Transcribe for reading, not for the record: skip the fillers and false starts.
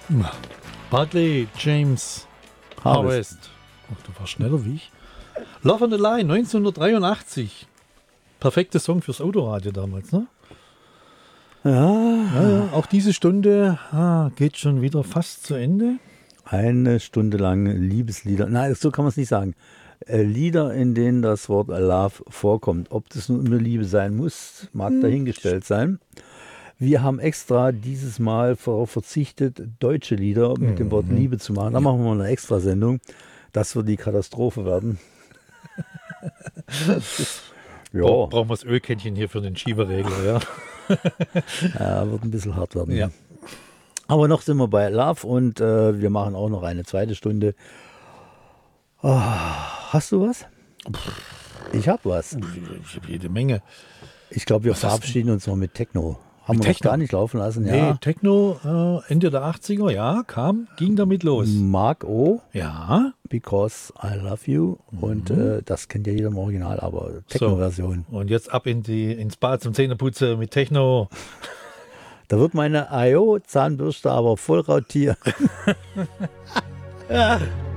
Barclay James Harvest. Ach, du warst schneller wie ich. Love on the Line, 1983. Perfekter Song fürs Autoradio damals, ne? Ja, auch diese Stunde geht schon wieder fast zu Ende. Eine Stunde lang Liebeslieder. Nein, so kann man es nicht sagen. Lieder, in denen das Wort Love vorkommt. Ob das nun nur Liebe sein muss, mag dahingestellt sein. Wir haben extra dieses Mal darauf verzichtet, deutsche Lieder mit dem Wort Liebe zu machen. Da machen wir mal eine Extrasendung. Das wird die Katastrophe werden. Ja. Brauchen wir das Ölkännchen hier für den Schieberegler, ja. Ja, wird ein bisschen hart werden. Ja. Aber noch sind wir bei Love und wir machen auch noch eine zweite Stunde. Oh, hast du was? Ich habe was. Ich habe jede Menge. Ich glaube, wir verabschieden uns noch mit Techno. Haben wir noch gar nicht laufen lassen, ja. Nee, Techno Ende der 80er, ja, ging damit los. Mark O. Ja. Because I Love You. Und das kennt ja jeder im Original, aber Techno-Version. So, und jetzt ab ins Bad zum Zähneputzen mit Techno. Da wird meine IO-Zahnbürste aber voll rautiert. Ja.